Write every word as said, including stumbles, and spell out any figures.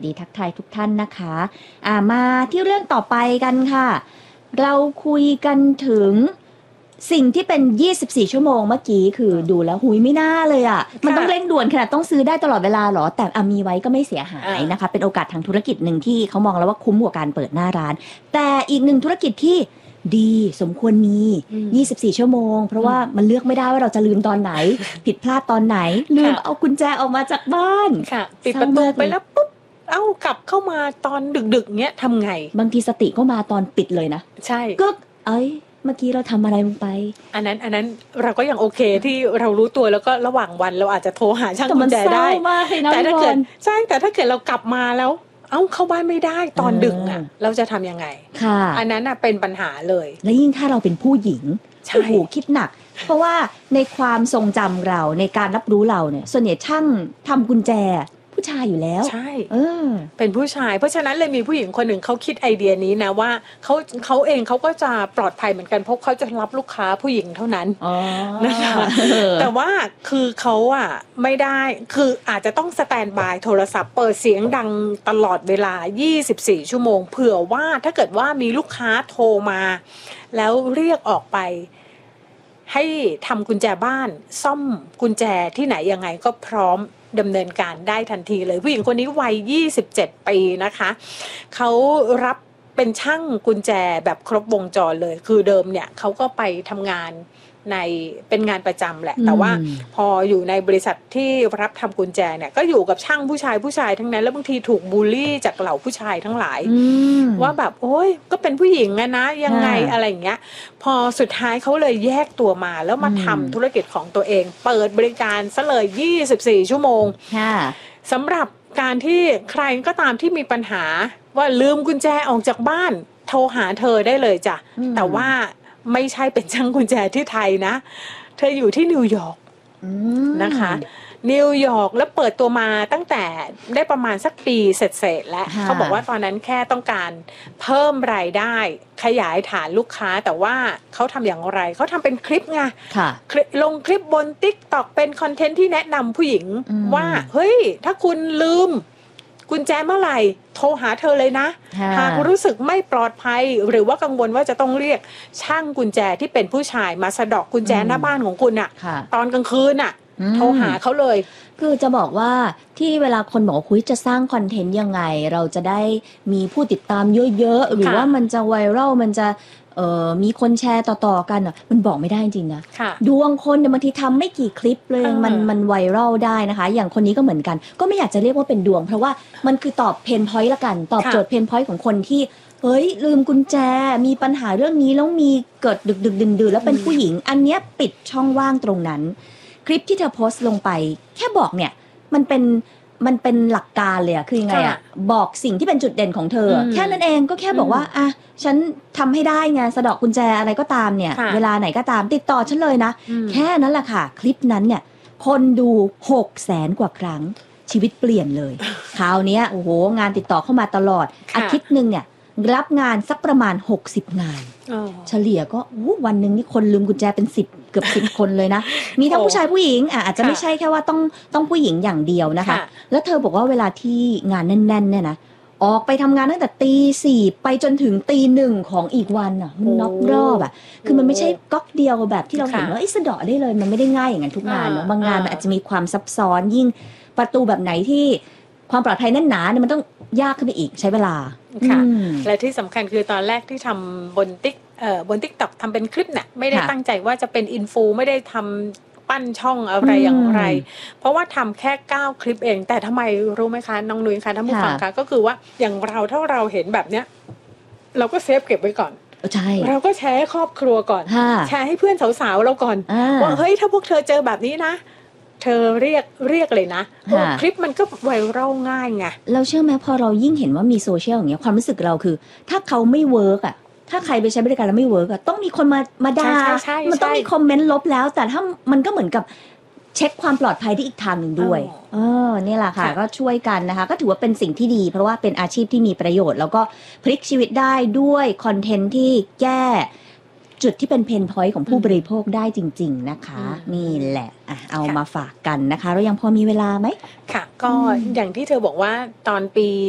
ดีทักทายทุกท่านนะคะอ่ามาที่เรื่องต่อไปกันค่ะเราคุยกันถึงสิ่งที่เป็นยี่สิบสี่ชั่วโมงเมื่อกี้คือดูแล้วหุยไม่น่าเลยอ่ะมันต้องเร่งด่วนขนาดต้องซื้อได้ตลอดเวลาหรอแต่มีไว้ก็ไม่เสียหายนะคะเป็นโอกาสทางธุรกิจหนึ่งที่เขามองแล้วว่าคุ้มกว่าการเปิดหน้าร้านแต่อีกหนึ่งธุรกิจที่ดีสมควรมียี่สิบสี่ชั่วโมงเพราะว่ามันเลือกไม่ได้ว่าเราจะลืมตอนไหนผิดพลาดตอนไหนลืมเอากุญแจออกมาจากบ้านค่ะปิดประตูไปแล้วปุ๊บเอ้ากลับเข้ามาตอนดึกๆเงี้ยทำไงบางทีสติก็มาตอนปิดเลยนะใช่ก็เอ้ยเมื่อกี้เราทำอะไรลงไปอันนั้นอันนั้นเราก็ยังโอเคที่เรารู้ตัวแล้วก็ระหว่างวันเราอาจจะโทรหาช่างกุญแจได้แต่ถ้าเกิดใช่แต่ถ้าเกิดเรากลับมาแล้วเอ้าเข้าบ้านไม่ได้ตอนดึกอ่ะเราจะทำยังไงค่ะอันนั้นอ่ะเป็นปัญหาเลยและยิ่งถ้าเราเป็นผู้หญิงโอ้โหคิดหนักเพราะว่าในความทรงจำเราในการรับรู้เราเนี่ยส่วนใหญ่ช่างทำกุญแจผู้ชายอยู่แล้วใช่เออเป็นผู้ชายเพราะฉะนั้นเลยมีผู้หญิงคนหนึ่งเขาคิดไอเดียนี้นะว่าเขาเขาเองเขาก็จะปลอดภัยเหมือนกันเพราะเขาจะรับลูกค้าผู้หญิงเท่านั้นนะคะแต่ว่าคือเขาอ่ะไม่ได้คืออาจจะต้องสแตนด์บายโทรศัพท์เปิดเสียงดังตลอดเวลายี่สิบสี่ชั่วโมงเผื่อว่าถ้าเกิดว่ามีลูกค้าโทรมาแล้วเรียกออกไปให้ทำกุญแจบ้านซ่อมกุญแจที่ไหนยังไงก็พร้อมดำเนินการได้ทันทีเลยผู้หญิงคนนี้วัยยี่สิบเจ็ดปีนะคะเขารับเป็นช่างกุญแจแบบครบวงจรเลยคือเดิมเนี่ยเขาก็ไปทำงานในเป็นงานประจำแหละแต่ว่าพออยู่ในบริษัทที่รับทำกุญแจเนี่ยก็อยู่กับช่างผู้ชายผู้ชายทั้งนั้นแล้วบางทีถูกบูลลี่จากเหล่าผู้ชายทั้งหลายว่าแบบโอ๊ยก็เป็นผู้หญิงอะนะยังไงอะไรอย่างเงี้ยพอสุดท้ายเขาเลยแยกตัวมาแล้วมาทำธุรกิจของตัวเองเปิดบริการซะเลยยี่สิบสี่ชั่วโมงสำหรับการที่ใครก็ตามที่มีปัญหาว่าลืมกุญแจออกจากบ้านโทรหาเธอได้เลยจ้ะแต่ว่าไม่ใช่เป็นช่างกุญแจที่ไทยนะเธออยู่ที่นิวยอร์กนะคะนิวยอร์กแล้วเปิดตัวมาตั้งแต่ได้ประมาณสักปีเสร็จๆแล้วเขาบอกว่าตอนนั้นแค่ต้องการเพิ่มรายได้ขยายฐานลูกค้าแต่ว่าเขาทำอย่างไรเขาทำเป็นคลิปไงลงคลิปบน TikTok เป็นคอนเทนต์ที่แนะนำผู้หญิงว่าเฮ้ยถ้าคุณลืมกุญแจเมื่อไหร่โทรหาเธอเลยนะหากรู้สึกไม่ปลอดภัยหรือว่ากังวลว่าจะต้องเรียกช่างกุญแจที่เป็นผู้ชายมาสะดอกกุญแจหน้าบ้านของคุณอ่ะตอนกลางคืนอ่ะโทรหาเขาเลยคือจะบอกว่าที่เวลาคนบอกว่าคุยจะสร้างคอนเทนต์ยังไงเราจะได้มีผู้ติดตามเยอะๆหรือว่ามันจะไวรัลมันจะเอ่อมีคนแชร์ต่อๆกันอ่ะมันบอกไม่ได้จริงนะดวงคนเนี่ยบางทีทำไม่กี่คลิปเลยมันมันไวรัลได้นะคะอย่างคนนี้ก็เหมือนกันก็ไม่อยากจะเรียกว่าเป็นดวงเพราะว่ามันคือตอบเพนพอยต์ละกันตอบโจทย์เพนพอยต์ของคนที่เฮ้ยลืมกุญแจมีปัญหาเรื่องนี้แล้วมีเกิดดึกๆดื่นๆแล้วเป็นผู้หญิงอันเนี้ยปิดช่องว่างตรงนั้นคลิปที่เธอโพสต์ลงไปแค่บอกเนี่ยมันเป็นมันเป็นหลักการเลยอะคือยังไงอะบอกสิ่งที่เป็นจุดเด่นของเธอแค่นั้นเองก็แค่บอกว่าอ่ะฉันทำให้ได้ไงสะดอกกุญแจอะไรก็ตามเนี่ยเวลาไหนก็ตามติดต่อฉันเลยนะแค่นั้นแหละค่ะคลิปนั้นเนี่ยคนดูหกแสนกว่าครั้งชีวิตเปลี่ยนเลยคราวนี้โอ้โหงานติดต่อเข้ามาตลอดอาทิตย์นึงเนี่ยรับงานสักประมาณหกสิบงานเฉลี่ยก็วันนึงนี่คนลืมกุญแจเป็นสิบเกือบสิบคนเลยนะมีทั้งผู้ชายผู้หญิงอ่ะอาจจะไม่ใช่แค่ว่าต้องต้องผู้หญิงอย่างเดียวนะคะแล้วเธอบอกว่าเวลาที่งานแน่นๆเนี่ยนะออกไปทำงานตั้งแต่ตีสี่ไปจนถึงตีหนึ่งของอีกวันอ่ะมันนับรอบอ่ะคือมันไม่ใช่ก๊อกเดียวแบบที่เราเห็นว่าไอ้สะเดาะได้เลยมันไม่ได้ง่ายอย่างนั้นทุกงานเนาะบางงานมันอาจจะมีความซับซ้อนยิ่งประตูแบบไหนที่ความปลอดภัยแน่นหนาเนี่ยมันต้องยากขึ้นไปอีกใช้เวลาค่ะและที่สำคัญคือตอนแรกที่ทำบนติ๊กเอ่อบน TikTok ทำเป็นคลิปเนี่ยไม่ได้ตั้งใจว่าจะเป็นอินฟูไม่ได้ทำปั้นช่องอะไรอย่างไรเพราะว่าทำแค่เก้าคลิปเองแต่ทำไมรู้ไหมคะน้องนุ้ยคะท่านผู้ฟังคะก็คือว่าอย่างเราถ้าเราเห็นแบบเนี้ยเราก็เซฟเก็บไว้ก่อนใช่เราก็แชร์ให้ครอบครัวก่อนแชร์ให้เพื่อนสาวๆเราก่อนว่าเฮ้ยถ้าพวกเธอเจอแบบนี้นะเธอเรียกเรียกเลยนะเพราะคลิปมันก็ไวรัลง่ายไงเราเชื่อไหมพอเรายิ่งเห็นว่ามีโซเชียลอย่างเงี้ยความรู้สึกเราคือถ้าเขาไม่เวิร์กอ่ะถ้าใครไปใช้บริการแล้วไม่เวิร์กอ่ะต้องมีคนมามาด่ามันต้องมีคอมเมนต์ลบแล้วแต่ถ้ามันก็เหมือนกับเช็คความปลอดภัยที่อีกทางหนึ่งด้วยเออนี่แหละค่ะก็ช่วยกันนะคะก็ถือว่าเป็นสิ่งที่ดีเพราะว่าเป็นอาชีพที่มีประโยชน์แล้วก็พลิกชีวิตได้ด้วยคอนเทนต์ที่แก้จุดที่เป็นเพนพอยต์ของผู้บริโภคได้จริงๆนะคะนี่แหละอ่ะเอามาฝากกันนะคะเรายังพอมีเวลาไหมค่ะก็อย่างที่เธอบอกว่าตอนปี